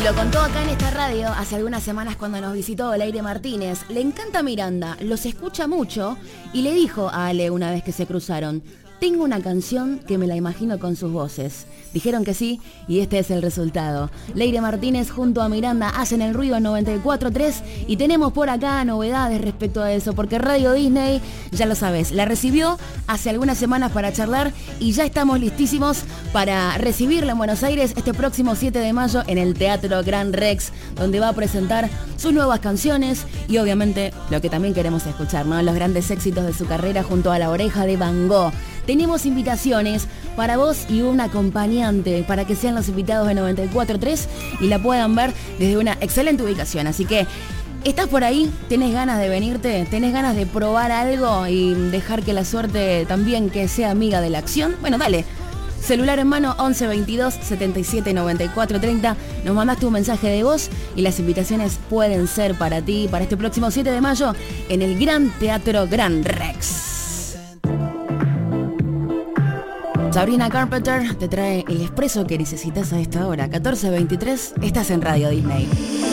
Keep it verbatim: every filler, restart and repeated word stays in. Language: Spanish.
Y lo contó acá en esta radio hace algunas semanas cuando nos visitó Leire Martínez. Le encanta Miranda, los escucha mucho y le dijo a Ale una vez que se cruzaron: tengo una canción que me la imagino con sus voces. Dijeron que sí y este es el resultado. Leire Martínez junto a Miranda hacen el ruido en noventa y cuatro tres y tenemos por acá novedades respecto a eso, porque Radio Disney, ya lo sabes, la recibió hace algunas semanas para charlar y ya estamos listísimos para recibirla en Buenos Aires este próximo siete de mayo en el Teatro Gran Rex, donde va a presentar sus nuevas canciones y obviamente lo que también queremos escuchar, ¿no? Los grandes éxitos de su carrera junto a La Oreja de Van Gogh. Tenemos invitaciones para vos y un acompañante para que sean los invitados de noventa y cuatro tres y la puedan ver desde una excelente ubicación. Así que, ¿estás por ahí? ¿Tenés ganas de venirte? ¿Tenés ganas de probar algo y dejar que la suerte también que sea amiga de la acción? Bueno, dale. Celular en mano once veintidós setenta y siete noventa y cuatro treinta. Nos mandaste un mensaje de voz y las invitaciones pueden ser para ti para este próximo siete de mayo en el Gran Teatro Gran Rex. Sabrina Carpenter te trae el expreso que necesitas a esta hora. catorce veintitrés, estás en Radio Disney.